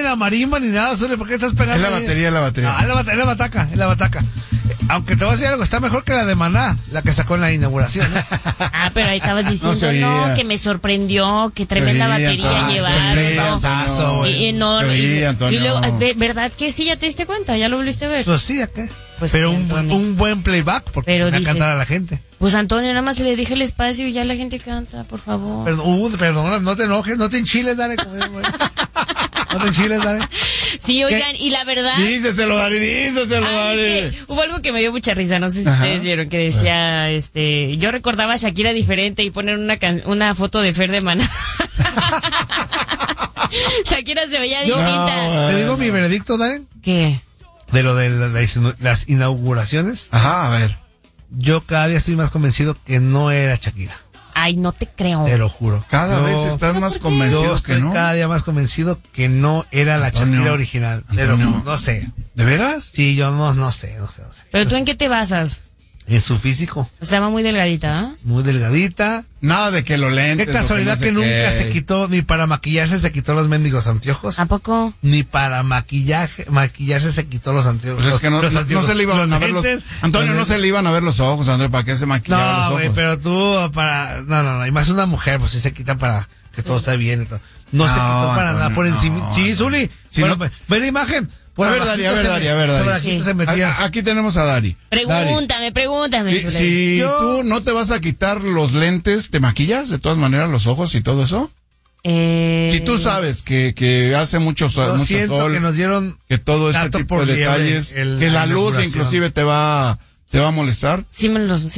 la marimba ni nada, Zuli, ¿por qué estás pegando? Es la batería. Ah, es la bataca. Aunque te voy a decir algo, está mejor que la de Maná, la que sacó en la inauguración, ¿eh? Ah, pero ahí estabas diciendo, no, que me sorprendió, que tremenda batería llevaron. Y luego, ¿verdad que sí? ¿Ya te diste cuenta? ¿Ya lo volviste a ver? Pues sí, ¿a qué? Pues pero un buen playback, porque va a cantar a la gente. Pues Antonio, nada más le dije el espacio y ya la gente canta, por favor. Perdón, no te enojes, no te enchiles, Dani. No te enchiles, Dani. Sí, oigan, y la verdad... Díseselo, Dani. Hubo algo que me dio mucha risa, no sé si ustedes vieron, que decía, yo recordaba a Shakira diferente y poner una foto de Fer de Maná. Shakira se veía distinta. ¿Te digo mi veredicto, Dani? ¿Qué? De lo de las inauguraciones. Ajá, a ver. Yo cada día estoy más convencido que no era Shakira. Ay, no te creo. Te lo juro. Cada vez estás más convencido yo estoy que no. cada día más convencido que no era la Shakira original. Pero no sé. ¿De veras? Sí, yo no sé. ¿Pero tú en qué te basas? En su físico. O sea, va muy delgadita, ¿eh? Muy delgadita. Nada de que lo lentes. Qué casualidad que nunca se quitó, ni para maquillarse se quitó los mendigos anteojos. ¿A poco? Ni para maquillarse se quitó los anteojos. Pues es que no se le iban a ver los... Antonio, no se le iban a ver los ojos, Andrés, ¿para qué se maquillaba los ojos? No, güey, pero tú No, y más una mujer, pues sí se quita para que todo esté bien y todo. No se quitó para nada por encima. Sí, Zuli. Ve la imagen. Pues a ver, Dari. Aquí tenemos a Dari. Pregúntame. Si tú no te vas a quitar los lentes, ¿te maquillas de todas maneras los ojos y todo eso? Si tú sabes que hace mucho sol, que nos dieron que todo este tipo de detalles, que la luz inclusive te va a molestar. Sí,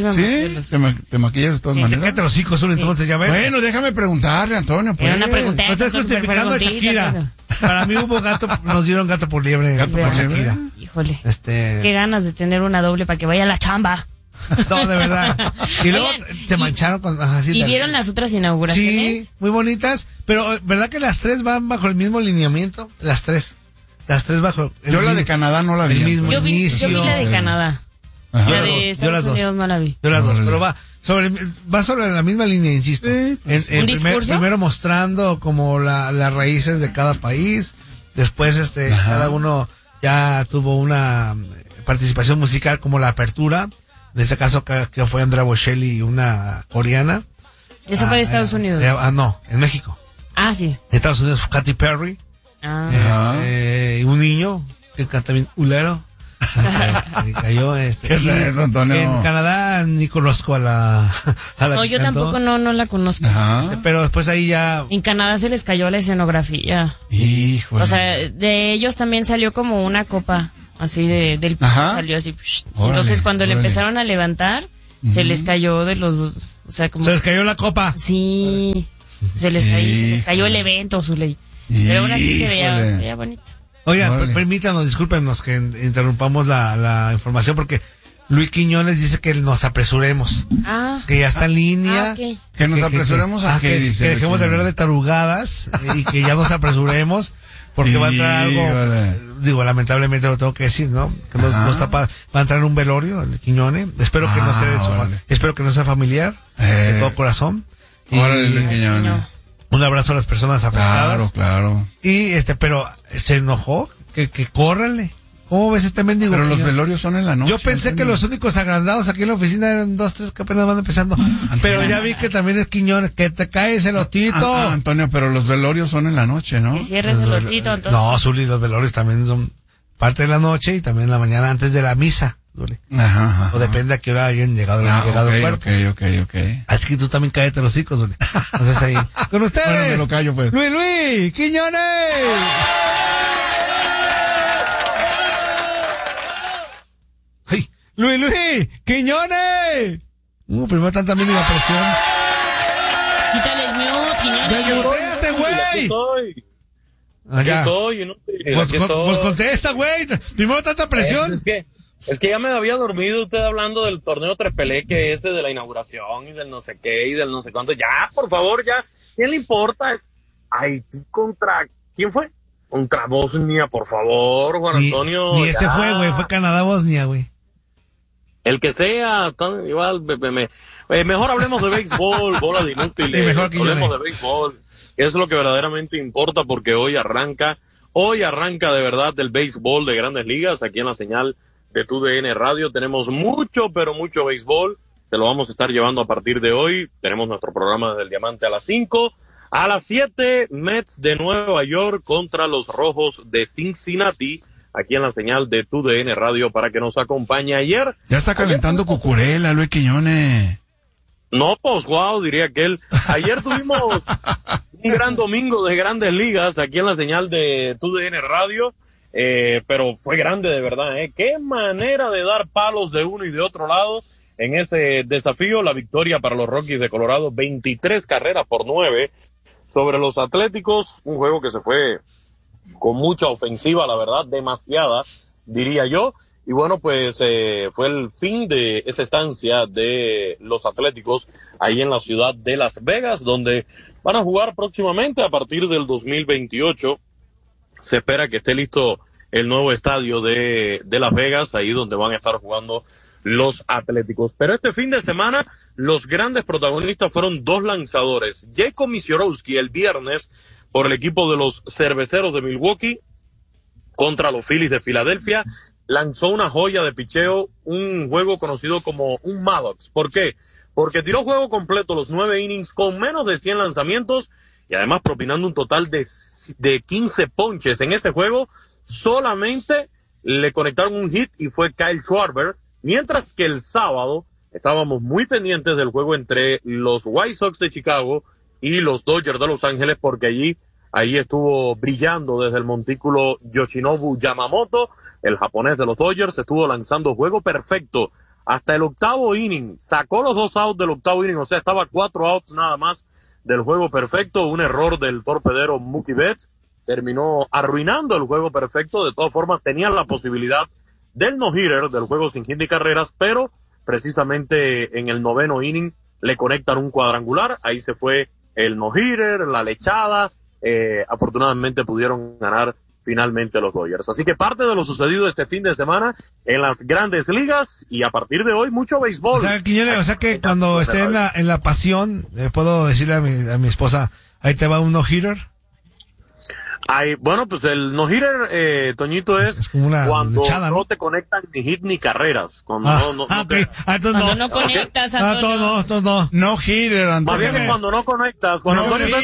¿Te maquillas de todas maneras? Cállate los hijos, entonces ya ves. Bueno, déjame preguntarle, Antonio. Era una pregunta. No estás justificando a Shakira. Para mí nos dieron gato por liebre. Gato por Shakira. Híjole. Qué ganas de tener una doble para que vaya a la chamba. No, de verdad. Y luego se mancharon con... ¿Y vieron las otras inauguraciones? Sí, muy bonitas. Pero, ¿verdad que las tres van bajo el mismo lineamiento? Las tres bajo... Yo la de Canadá no la vi. Yo vi la de Canadá. Ajá. La de Estados Unidos no la vi. Yo las dos, pero va sobre la misma línea, insisto. Sí, pues, primero mostrando como las raíces de cada país, después cada uno ya tuvo una participación musical como la apertura, en este caso que fue Andrea Bocelli, una coreana. ¿Eso fue de Estados Unidos? No, en México. Ah, sí. En Estados Unidos fue Katy Perry. Un niño que canta bien Ulero. Cayó ¿Qué es eso, Antonio? En Canadá ni conozco a la no, yo tampoco no la conozco. Pero después ahí ya en Canadá se les cayó la escenografía. Híjole. O sea, de ellos también salió como una copa así del piso, salió así. Entonces cuando le empezaron a levantar se les cayó de los dos, o sea, como se les cayó la copa. Sí. Se les cayó el evento, su ley. Pero aún así se veía bonito. Oigan, permítanos, discúlpenos que interrumpamos la información porque Luis Quiñones dice que nos apresuremos. Que ya está en línea. Okay. Que nos apresuremos a qué dice. Que dejemos de hablar de tarugadas y que ya nos apresuremos porque va a entrar algo, lamentablemente lo tengo que decir, ¿no? Que va a entrar en un velorio, el Quiñones. Espero que no sea familiar, de todo corazón. Órale, Luis Quiñones. Un abrazo a las personas afectadas. Claro. Y pero se enojó, que córranle. ¿Cómo ves este mendigo? Pero los velorios son en la noche. Yo pensé que los únicos agrandados aquí en la oficina eran 2, 3 que apenas van empezando. Pero ya vi que también es Quiñones, que te caes el otito. Antonio, pero los velorios son en la noche, ¿no? Que cierres el otito, entonces. No, Zuli, los velorios también son parte de la noche y también en la mañana antes de la misa. Ajá. O depende a qué hora hayan llegado el cuerpo. Ok. Así que tú también cállate los hijos, Zuli. Entonces ahí. Con ustedes. Bueno, me lo callo, pues. Luis Quiñones. ¡Ay! ¡Luis Quiñones! Primero tanta mínima presión. Quítale el mute, Quiñones. ¡Cállate, güey! Aquí estoy, ¿no? Pues contesta, güey. Primero tanta presión. Es que ya me había dormido usted hablando del torneo Trepeleque, de la inauguración y del no sé qué y del no sé cuánto. Ya, por favor, ya. ¿Quién le importa? Haití contra... ¿Quién fue? Contra Bosnia, por favor, Juan Antonio. Ni ese fue, güey. Fue Canadá-Bosnia, güey. El que sea, igual, mejor hablemos de béisbol, bola de inútiles. Mejor que hablemos de béisbol. Es lo que verdaderamente importa porque hoy arranca Hoy arranca de verdad el béisbol de Grandes Ligas aquí en la señal de TUDN Radio. Tenemos mucho, pero mucho béisbol. Se lo vamos a estar llevando a partir de hoy. Tenemos nuestro programa desde el Diamante a las 5. A las 7, Mets de Nueva York contra los Rojos de Cincinnati, aquí en la señal de TUDN Radio para que nos acompañe. Ayer ya está calentando Cucurella, Luis Quiñones. No, pues wow, diría que él. Ayer tuvimos un gran domingo de Grandes Ligas aquí en la señal de TUDN Radio, pero fue grande de verdad, Qué manera de dar palos de uno y de otro lado en ese desafío. La victoria para los Rockies de Colorado, 23 carreras por 9 sobre los Atléticos, un juego que se fue con mucha ofensiva, la verdad, demasiada, diría yo. Y bueno, pues fue el fin de esa estancia de los Atléticos ahí en la ciudad de Las Vegas, donde van a jugar próximamente a partir del 2028. Se espera que esté listo el nuevo estadio de Las Vegas, ahí donde van a estar jugando los Atléticos. Pero este fin de semana los grandes protagonistas fueron dos lanzadores. Jacob Misiorowski el viernes por el equipo de los Cerveceros de Milwaukee contra los Phillies de Filadelfia lanzó una joya de picheo, un juego conocido como un Maddox. ¿Por qué? Porque tiró juego completo los 9 innings con menos de 100 lanzamientos y además propinando un total de 15 ponches. En este juego solamente le conectaron un hit y fue Kyle Schwarber, mientras que el sábado estábamos muy pendientes del juego entre los White Sox de Chicago y los Dodgers de Los Ángeles, porque ahí estuvo brillando desde el montículo Yoshinobu Yamamoto, el japonés de los Dodgers, estuvo lanzando juego perfecto hasta el octavo inning, sacó los 2 outs del octavo inning, o sea, estaba 4 outs nada más del juego perfecto. Un error del torpedero Mookie Betts terminó arruinando el juego perfecto. De todas formas, tenían la posibilidad del no-hitter, del juego sin hit ni carreras, pero precisamente en el 9º inning le conectan un cuadrangular, ahí se fue el no-hitter, la lechada. Afortunadamente pudieron ganar finalmente los Dodgers. Así que parte de lo sucedido este fin de semana en las Grandes Ligas, y a partir de hoy mucho béisbol. O sea, Quiñones, o sea que cuando esté en la pasión, puedo decirle a mi esposa, ahí te va un no-hitter. Bueno, pues el no-hitter, Toñito, es como una cuando lechada, ¿no? te conectan ni hit ni carreras. Cuando cuando no conectas, Antonio. No hitter, Antonio. Más bien cuando no conectas, cuando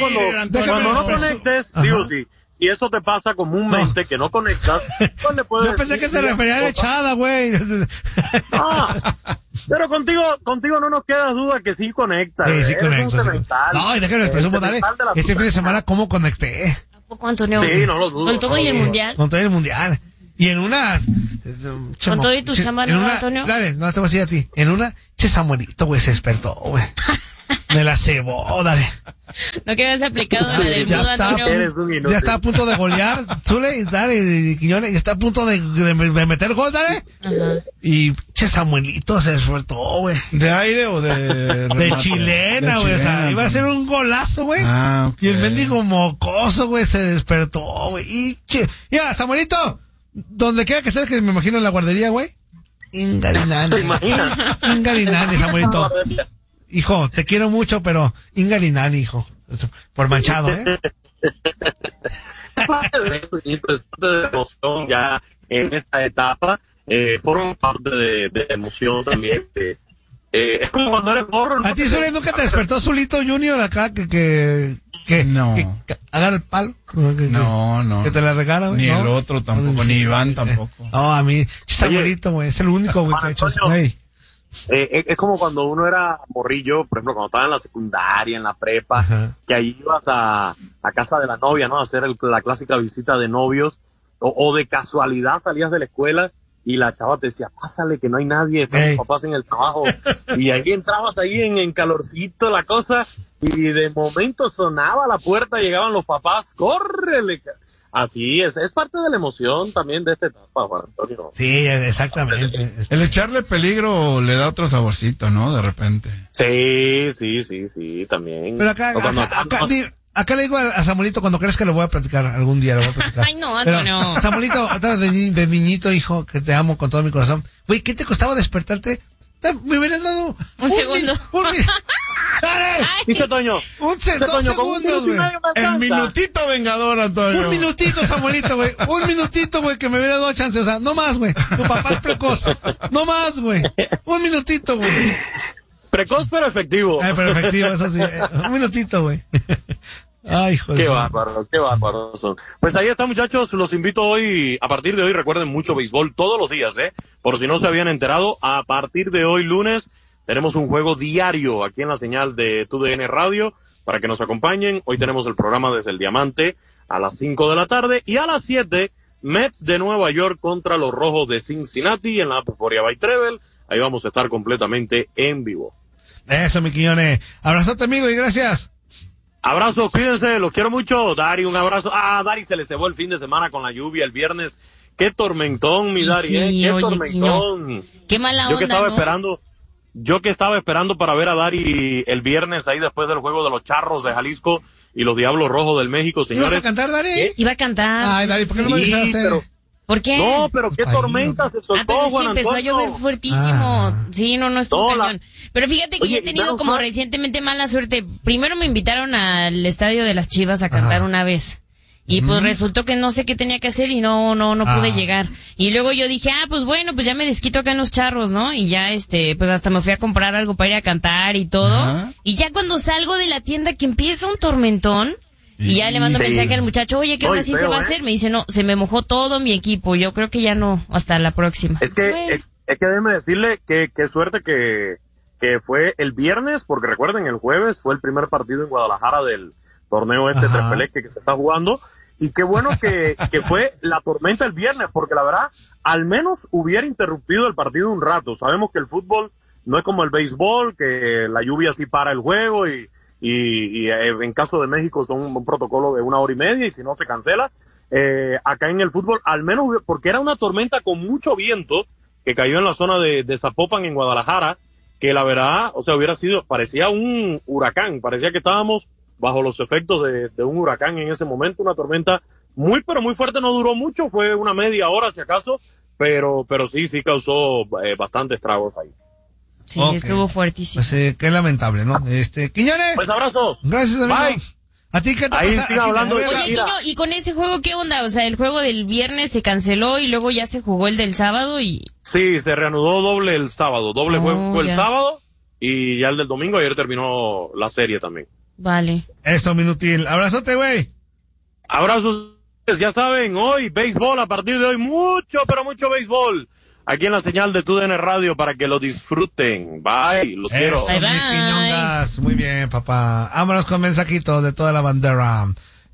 no conectes, digo, y eso te pasa comúnmente, que no conectas, pues le puedes. Yo pensé que se refería a la echada, güey. Pero contigo no nos queda duda que sí conectas. Sí conectas. No, y déjame expresar, dale. Este fin de semana, ¿cómo conecté? ¿Poco, Antonio? Sí, no lo dudo. ¿Con todo y el mundial? Con todo y el mundial. Y en una... ¿Con todo y tu chamba, no, Antonio? Dale, no te voy a decir a ti. En una, Samuelito, güey, se despertó, güey. Me la cebó, dale. No que habías aplicado la del mudo, Antonio. Ya está a punto de golear, Zule, dale, Quiñones, ya está a punto de meter gol, dale. Ajá. Y Samuelito se despertó, güey. ¿De aire o de chilena, güey? O sea, iba a ser un golazo, güey. Ah, okay. Y el mendigo mocoso, güey, se despertó, güey. Y ya, Samuelito, donde quiera que estés, que me imagino en la guardería, güey. Ingarinani. ¿Te imaginas? Ingarinani, Samuelito. Hijo, te quiero mucho, pero Ingarinani, hijo. Por manchado, Parte de emoción ya en esta etapa. Forman parte de emoción también. Es como cuando eres morro. ¿A ti, Zule, nunca te despertó Zulito Junior acá que no. Que agarra el palo? No. Que te la regala, güey. Ni el otro tampoco, ni Iván tampoco. No, a mí, Samuelito, güey, es el único, güey, que ha hecho eso. Es como cuando uno era morrillo, por ejemplo, cuando estaba en la secundaria, en la prepa, ajá, que ahí ibas a casa de la novia, ¿no? A hacer la clásica visita de novios, o de casualidad salías de la escuela y la chava te decía, pásale que no hay nadie, están los papás en el trabajo, y ahí entrabas ahí en calorcito la cosa, y de momento sonaba la puerta, llegaban los papás, córrele. Así es parte de la emoción también de esta etapa, Juan Antonio. Sí, exactamente. El echarle peligro le da otro saborcito, ¿no? De repente. Sí, también. Pero acá le digo a Samuelito, cuando crees que lo voy a platicar, algún día lo voy a platicar. Ay, no, Antonio. Pero, Samuelito, de niñito, hijo, que te amo con todo mi corazón. Güey, ¿qué te costaba despertarte? Me hubieras dado un segundo. Dice Toño. Dos segundos, güey. El minutito vengador, Antonio. Un minutito, Samuelito, güey. Un minutito, güey, que me hubiera dado chance. O sea, no más, güey. Tu papá es precoz. No más, güey. Un minutito, güey. Precoz pero efectivo. Pero efectivo, eso sí. Un minutito, güey. Ay, joder. Qué bárbaro son. Pues ahí está, muchachos, los invito hoy, a partir de hoy, recuerden mucho béisbol todos los días, por si no se habían enterado, a partir de hoy lunes, tenemos un juego diario aquí en la señal de TUDN Radio, para que nos acompañen. Hoy tenemos el programa desde el Diamante a las 5 de la tarde, y a las 7, Mets de Nueva York contra los Rojos de Cincinnati en la Euphoria by Treble. Ahí vamos a estar completamente en vivo. Eso, mi Quiñones. Abrazote, amigo, y gracias. Abrazo, cuídense, los quiero mucho. Dari, un abrazo. Dari se le cebó el fin de semana con la lluvia el viernes. Qué tormentón, mi Dari, sí, qué oye, tormentón. Qué mala onda, Yo que estaba esperando para ver a Dari el viernes ahí después del juego de los Charros de Jalisco y los Diablos Rojos del México, señores. ¿Ibas a cantar, Dari? Iba a cantar. Ay, Dari, ¿por qué no me avisaste? ¿Por qué? No, pero qué tormenta se soltó, pero es que Juan empezó Antonio. a llover fuertísimo. Sí, no estuvo cañón. Pero fíjate que ya he tenido como recientemente mala suerte. Primero me invitaron al estadio de las Chivas a cantar una vez. Y pues resultó que no sé qué tenía que hacer y no pude llegar. Y luego yo dije, pues bueno, pues ya me desquito acá en los Charros, ¿no? Y ya pues hasta me fui a comprar algo para ir a cantar y todo. Y ya cuando salgo de la tienda que empieza un tormentón, y ya le mando mensaje al muchacho, oye, ¿qué así se va a hacer? Me dice, no, se me mojó todo mi equipo. Yo creo que ya no, hasta la próxima. Es que déjeme decirle que qué suerte que fue el viernes, porque recuerden, el jueves fue el primer partido en Guadalajara del torneo Tres Pelé que se está jugando. Y qué bueno que fue la tormenta el viernes, porque la verdad, al menos hubiera interrumpido el partido un rato. Sabemos que el fútbol no es como el béisbol, que la lluvia sí para el juego y en caso de México son un protocolo de 1 hora y media y si no se cancela. Acá en el fútbol, al menos porque era una tormenta con mucho viento que cayó en la zona de Zapopan en Guadalajara, que la verdad, o sea, parecía un huracán, parecía que estábamos bajo los efectos de un huracán en ese momento, una tormenta pero muy fuerte, no duró mucho, fue una media hora si acaso, pero sí causó bastante estragos ahí. Sí, estuvo fuertísimo. Pues qué lamentable, ¿no? Quiñones. Pues abrazo. Gracias, amigo. Bye. ¿A ti qué te ahí pasa? Hablando Oye, Quiño, ¿y con ese juego qué onda? O sea, el juego del viernes se canceló y luego ya se jugó el del sábado y... Sí, se reanudó doble el sábado. Doble juego el sábado y ya el del domingo. Ayer terminó la serie también. Vale. Esto, Minutil. Abrazote, güey. Abrazos. Ya saben, hoy béisbol, a partir de hoy mucho, pero mucho béisbol. Aquí en la señal de TUDN Radio para que lo disfruten. Bye, los quiero. Bye, bye. Muy bien, papá. Vámonos con mensajitos de toda la bandera.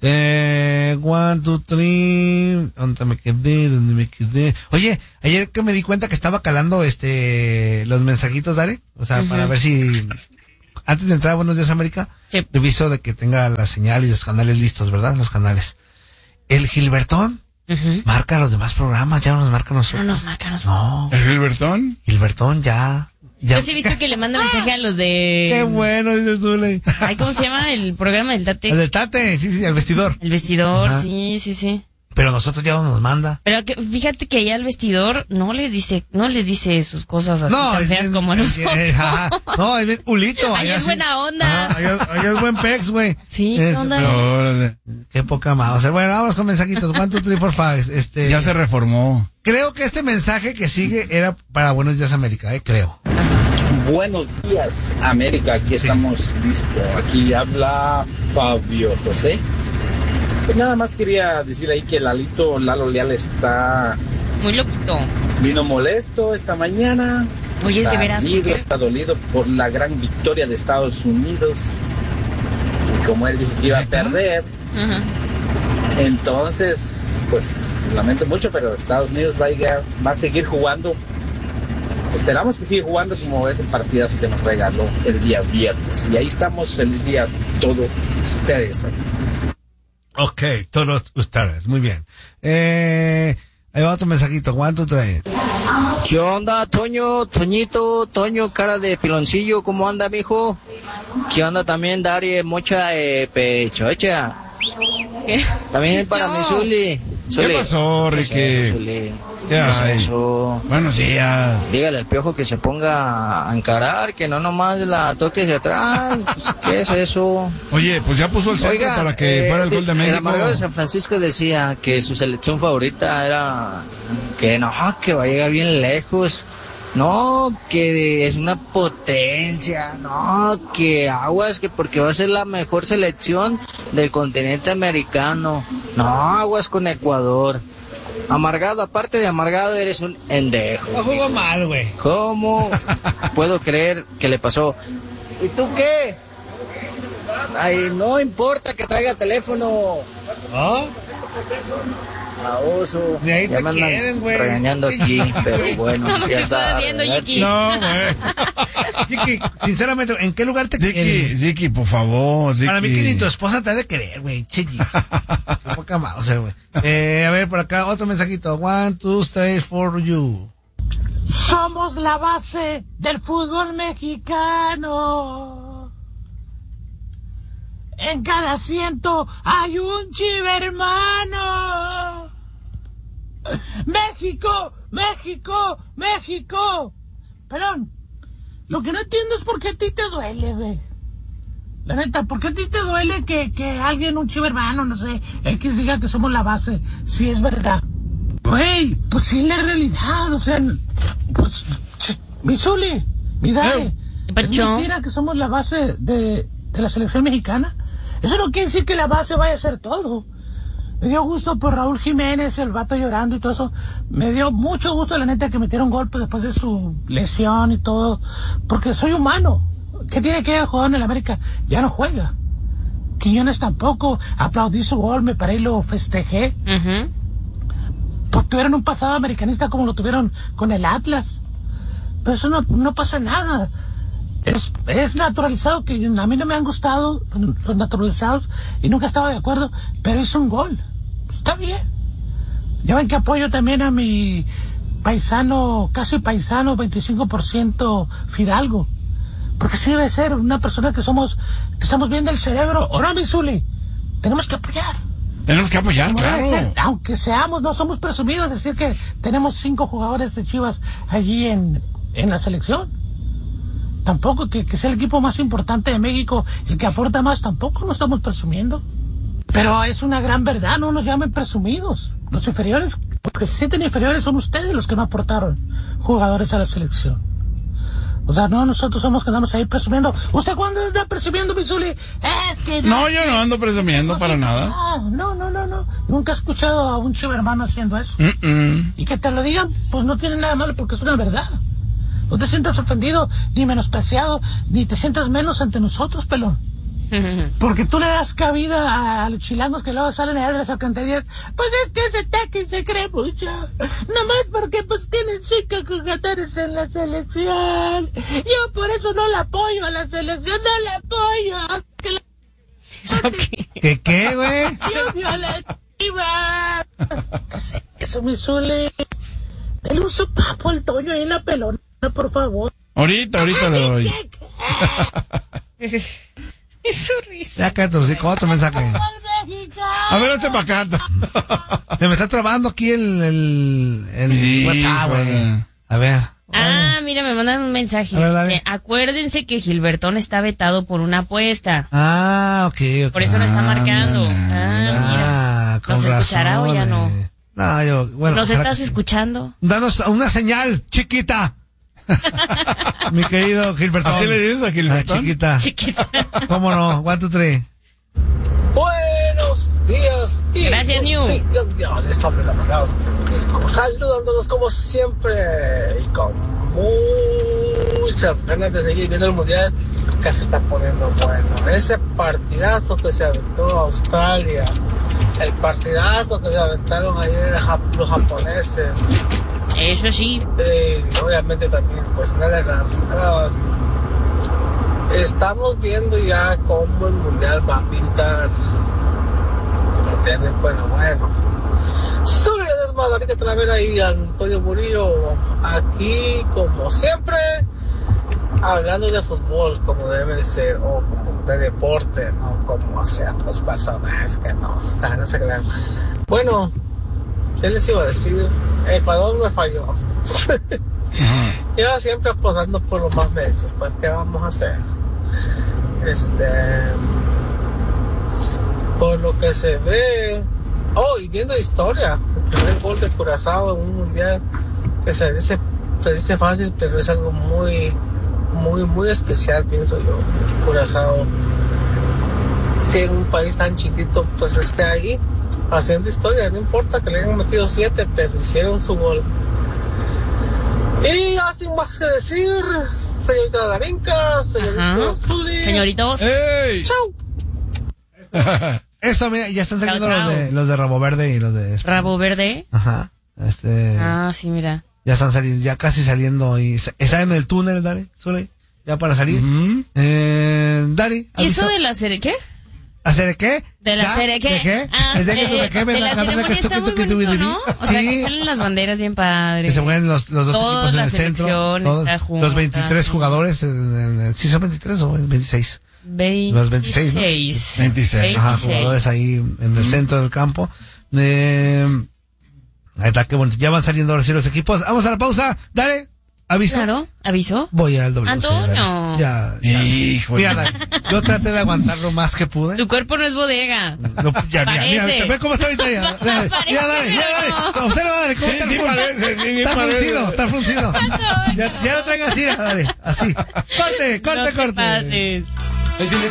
1, 2, 3. ¿Dónde me quedé? Oye, ayer que me di cuenta que estaba calando los mensajitos, Dari. O sea, para ver si antes de entrar a Buenos Días América, reviso de que tenga la señal y los canales listos, ¿verdad? Los canales. El Gilbertón marca los demás programas, ya no nos marca a nosotros. No nos marca a nosotros. No. ¿El Gilbertón? Gilbertón ya. Yo sí he visto que le manda mensaje a los de... Qué bueno, dice Zule. Ay, ¿cómo se llama el programa del Tate? El del Tate, sí, el vestidor. El vestidor, sí. Pero nosotros ya nos manda. Pero fíjate que allá al vestidor no les dice sus cosas así tan feas como nosotros. No, es bien culito. Allá es buena onda. Allá es buen pex, güey. Sí, ¿qué onda? Qué poca más. O sea, bueno, vamos con mensajitos. 1, 2, 3, por favor. Ya se reformó. Creo que este mensaje que sigue era para Buenos Días América, creo. Buenos días, América. Aquí estamos listos. Aquí habla Fabio José. Pues nada más quería decir ahí que Lalo Leal está... muy loquito. Vino molesto esta mañana. Oye, de veras. Está dolido por la gran victoria de Estados Unidos. Y como él dijo que iba a perder. Entonces, pues, lamento mucho, pero Estados Unidos va a seguir jugando. Esperamos que siga jugando como ese partidazo que nos regaló el día viernes. Y ahí estamos, feliz día a todos ustedes. Ok, todos ustedes, muy bien. Ahí va otro mensajito, 1, 2, 3. ¿Qué onda, Toño, cara de piloncillo? ¿Cómo anda, mijo? ¿Qué onda también, Dari, mocha, pechocha? ¿Qué? También para mi Zuli. ¿Qué pasó, Ricky? Eso. Bueno, sí, ya. Dígale al Piojo que se ponga a encarar, que no nomás la toque hacia atrás. Pues, ¿qué es eso? Oye, pues ya puso el centro para que fuera el gol de México. El amargado de San Francisco decía que su selección favorita era que no, que va a llegar bien lejos. No, que es una potencia, no, que aguas, que porque va a ser la mejor selección del continente americano. No, aguas con Ecuador. Amargado, aparte de amargado, eres un endejo. No jugó mal, güey. ¿Cómo puedo creer que le pasó? ¿Y tú qué? Ay, no importa que traiga teléfono. ¿Ah? Oso. De ahí ya te me andan quieren, güey. regañando aquí, pero bueno, no, ya está. haciendo, Yiki. No, güey. Yiki, sinceramente, ¿en qué lugar te quieren? Yiki, por favor, Yiki. Para mí que ni tu esposa te ha de querer, güey. Che, Yiki. Qué poca más, o sea, güey. A ver, por acá, otro mensajito. 1, 2, 3, 4, you. Somos la base del fútbol mexicano. En cada asiento hay un chivermano. México, México, México. Perdón, lo que no entiendo es por qué a ti te duele, güey. La neta, ¿por qué a ti te duele que alguien, un chivermano, no sé, X diga que somos la base? Si es verdad. Güey, pues sí es la realidad, o sea, pues, mi Zuli, mi Dale, es mentira que somos la base de la selección mexicana. Eso no quiere decir que la base vaya a ser todo. Me dio gusto por Raúl Jiménez, el vato llorando y todo eso. Me dio mucho gusto, la neta, que metieron golpe después de su lesión y todo. Porque soy humano. ¿Qué tiene que jugar en el América? Ya no juega. Quiñones tampoco. Aplaudí su gol, me paré y lo festejé. Pues tuvieron un pasado americanista como lo tuvieron con el Atlas. Pero eso no pasa nada. Es naturalizado, que a mí no me han gustado los naturalizados y nunca estaba de acuerdo, pero hizo un gol. Está bien. Ya ven que apoyo también a mi paisano, casi paisano, 25% Fidalgo. Porque sí debe ser una persona que estamos bien del cerebro. ¿O no, mi Zuli? Tenemos que apoyar. Tenemos que apoyar, claro. Aunque no somos presumidos, es decir que tenemos 5 jugadores de Chivas allí en la selección. Tampoco que sea el equipo más importante de México, el que aporta más, tampoco lo estamos presumiendo. Pero es una gran verdad, no nos llamen presumidos. Los inferiores, los que se sienten inferiores son ustedes los que no aportaron jugadores a la selección. O sea, no, nosotros somos los que andamos ahí presumiendo. ¿Usted cuándo está presumiendo, Bizuli? Es que no, yo no ando presumiendo para nada. No. Nunca he escuchado a un chivermano haciendo eso. Y que te lo digan, pues no tiene nada malo porque es una verdad. No te sientas ofendido, ni menospreciado, ni te sientas menos ante nosotros, pelón. Porque tú le das cabida a los chilangos que luego salen allá de las alcantarillas. Pues es que ese Taki se cree mucho. Nomás porque pues tienen 5 jugadores en la selección. Yo por eso no la apoyo a la selección, no la apoyo. ¿Qué, güey? Yo violentiva. Eso me suele... Dale un sopapo al Toño ahí en la pelona, por favor. Ahorita le doy. Es su risa. Ya cállate, otro mensaje. A ver, para acá. Se me está trabando aquí el WhatsApp, güey. A ver. Mira, me mandan un mensaje. Dice, acuérdense que Gilbertón está vetado por una apuesta. Ok. Por eso no está marcando. Mira. ¿Nos escuchará o ya no? No, bueno. ¿Nos estás escuchando? Danos una señal, chiquita. Mi querido Gilbertón. ¿Así le dices a Gilbertón? Chiquita. ¿Cómo no? 1, 2, 3. Buenos días. Gracias, New. Saludándolos como siempre y con muchas ganas de seguir viendo el mundial que se está poniendo bueno. Ese partidazo que se aventó Australia, el partidazo que se aventaron ayer los japoneses. Eso sí. Obviamente también, pues Netherlands. Estamos viendo ya cómo el mundial va a pintar. ¿Entienden? Bueno. Sobre la desmadre que te la ven ahí, Antonio Murillo. Aquí, como siempre, hablando de fútbol como debe ser, o como de deporte, no como ciertas personas que no se crean. Bueno, ¿Qué les iba a decir? Ecuador me falló. Iba siempre apostando por los más veces, pues ¿qué vamos a hacer? Por lo que se ve, y viendo historia, el primer gol de Curazao en un mundial, que se dice fácil, pero es algo muy, muy, muy especial, pienso yo. Curazao, si en un país tan chiquito, pues esté ahí haciendo historia, no importa que le hayan metido 7, pero hicieron su gol. Y sin más que decir, señorita Darinka, señorita Zuli. Señoritos. ¡Ey! ¡Chau! Eso, mira, ya están saliendo los de Rabo Verde y los de... ¿Rabo Verde? Ajá. Sí, mira. Ya están saliendo, ya casi saliendo y están en el túnel, Dari, Zuli, ya para salir. Dari. ¿Y eso de la serie qué? ¿Hacer qué? ¿De la serie qué? ¿De qué? De la ceremonia está muy bonito, ¿no? O sea, que salen las banderas bien padres. Que se ponen los dos equipos en el centro. Todos, los 23 jugadores, ¿sí son 23 o 26? Los 26, ¿no? 26. Ajá, jugadores ahí en el centro del campo. Ahí está, qué bonito. Ya van saliendo ahora sí los equipos. Vamos a la pausa. Dale. ¿Aviso? Claro, ¿aviso? Voy al doble. Antonio. Ya. Híjole. Mira, yo traté de aguantar lo más que pude. Tu cuerpo no es bodega. Mira, ve cómo está ahorita ya. Mira, dale. Observa, dale. Sí, parece. Está fruncido. Ya no traigas ira, dale. Así. Corte. Pases. Ahí tienes